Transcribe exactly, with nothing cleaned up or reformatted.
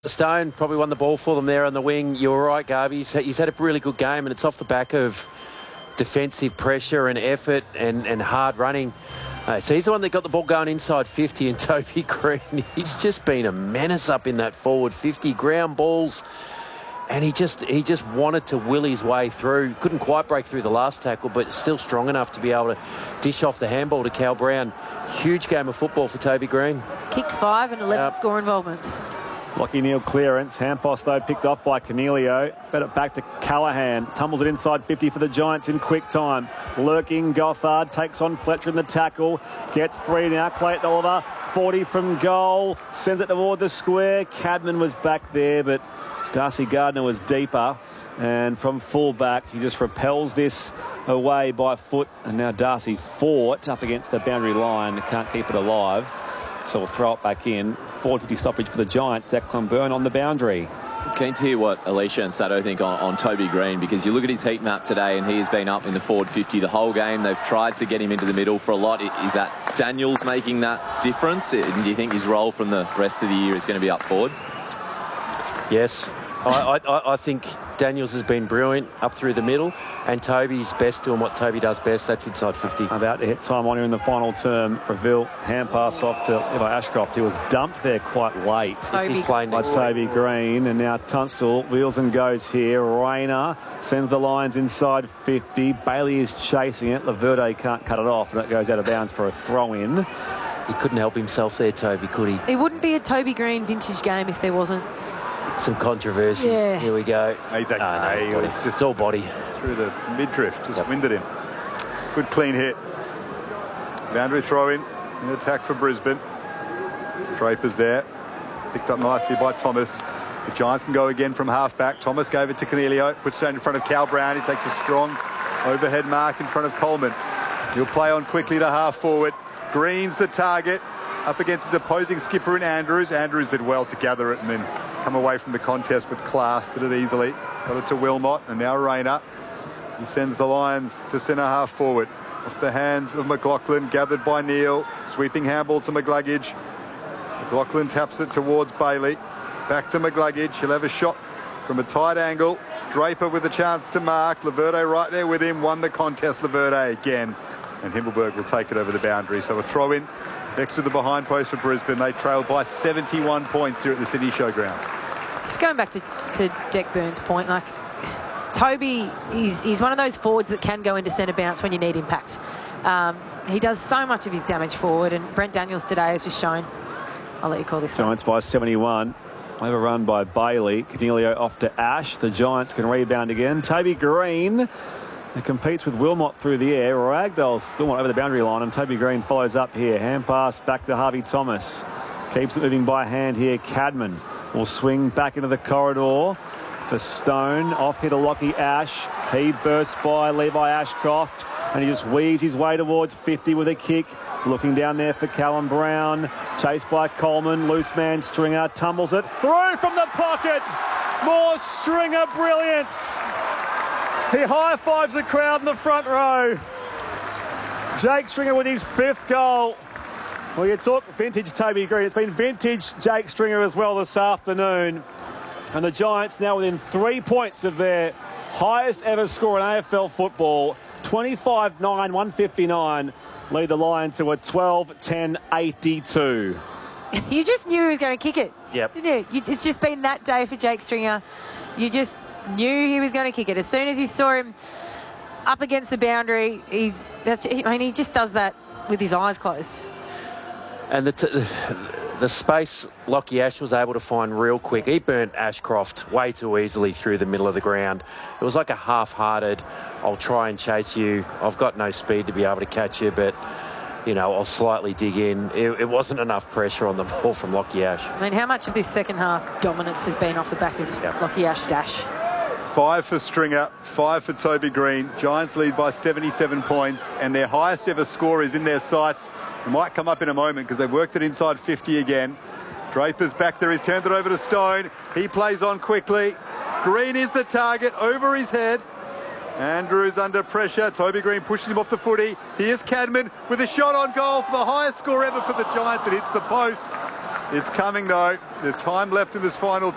Stone probably won the ball for them there on the wing. You were right, Garby. He's, he's had a really good game, and it's off the back of defensive pressure and effort and, and hard running. Uh, so he's the one that got the ball going inside fifty, and Toby Green, he's just been a menace up in that forward fifty. Ground balls, and he just he just wanted to will his way through. Couldn't quite break through the last tackle, but still strong enough to be able to dish off the handball to Cal Brown. Huge game of football for Toby Green. He's kicked five and eleven yep. score involvements. Lachie Neale clearance. Hampos, though, picked off by Cornelio. Fed it back to Callaghan. Tumbles it inside fifty for the Giants in quick time. Lurking Gothard. Takes on Fletcher in the tackle. Gets free now. Clayton Oliver. forty from goal. Sends it toward the square. Cadman was back there, but Darcy Gardner was deeper. And from full-back, he just repels this away by foot. And now Darcy fought up against the boundary line. Can't keep it alive. So we'll throw it back in. forward fifty stoppage for the Giants. Declan Byrne on the boundary. Keen to hear what Alicia and Sato think on, on Toby Green, because you look at his heat map today and he has been up in the forward fifty the whole game. They've tried to get him into the middle for a lot. Is that Daniels making that difference? Do you think his role from the rest of the year is going to be up forward? Yes. I, I, I think Daniels has been brilliant up through the middle, and Toby's best doing what Toby does best. That's inside fifty. About to hit time on here in the final term. Reveal hand pass off to Levi Ashcroft. He was dumped there quite late. He's playing by Toby Green, and now Tunstall wheels and goes here. Rayner sends the lines inside fifty. Bailey is chasing it. Laverde can't cut it off, and it goes out of bounds for a throw-in. He couldn't help himself there, Toby, could he? It wouldn't be a Toby Green vintage game if there wasn't some controversy. Yeah. Here we go. He's okay. Oh, no, he it's just all body. Through the midriff, just yep. winded him. Good clean hit. Boundary throw in. An attack for Brisbane. Draper's there. Picked up nicely by Thomas. The Giants can go again from half-back. Thomas gave it to Cornelio. Puts it in front of Cal Brown. He takes a strong overhead mark in front of Coleman. He'll play on quickly to half-forward. Green's the target. Up against his opposing skipper in Andrews. Andrews did well to gather it and then come away from the contest with class. Did it easily. Got it to Wilmot, and now Rayner. He sends the Lions to centre half forward. Off the hands of McLaughlin, gathered by Neale. Sweeping handball to McGluggage. McLaughlin taps it towards Bailey. Back to McGluggage. He'll have a shot from a tight angle. Draper with a chance to mark. Laverde right there with him. Won the contest, Laverde again. And Himmelberg will take it over the boundary. So a throw in next to the behind post for Brisbane. They trailed by seventy-one points here at the Sydney Showground. Just going back to, to Deck Burns' point, like Toby, he's, he's one of those forwards that can go into centre bounce when you need impact. Um, he does so much of his damage forward, and Brent Daniels today has just shown. I'll let you call this. Giants by seventy-one. Overrun by Bailey. Cornelio off to Ash. The Giants can rebound again. Toby Green It competes with Wilmot through the air. Ragdoll's Wilmot over the boundary line, and Toby Green follows up here. Hand pass back to Harvey Thomas. Keeps it moving by hand here. Cadman will swing back into the corridor for Stone. Off here to Lachie Ash. He bursts by Levi Ashcroft, and he just weaves his way towards fifty with a kick. Looking down there for Callum Brown. Chased by Coleman. Loose man Stringer tumbles it through from the pocket. More Stringer brilliance. He high-fives the crowd in the front row. Jake Stringer with his fifth goal. Well, you talk vintage Toby Green. It's been vintage Jake Stringer as well this afternoon. And the Giants now within three points of their highest ever score in A F L football. twenty-five nine, one fifty-nine. Lead the Lions to a twelve ten eighty-two. You just knew he was going to kick it. Yep. Didn't you? you? It's just been that day for Jake Stringer. You just knew he was going to kick it. As soon as you saw him up against the boundary, he, that's, I mean, he just does that with his eyes closed. And the, t the space Lachie Ash was able to find real quick. He burnt Ashcroft way too easily through the middle of the ground. It was like a half-hearted, I'll try and chase you. I've got no speed to be able to catch you, but, you know, I'll slightly dig in. It, it wasn't enough pressure on the ball from Lachie Ash. I mean, how much of this second half dominance has been off the back of yep. Lachie Ash dash? Five for Stringer, five for Toby Green. Giants lead by seventy-seven points, and their highest ever score is in their sights. It might come up in a moment because they've worked it inside fifty again. Draper's back there. He's turned it over to Stone. He plays on quickly. Green is the target over his head. Andrews under pressure. Toby Green pushes him off the footy. Here's Cadman with a shot on goal for the highest score ever for the Giants. It hits the post. It's coming though. There's time left in this final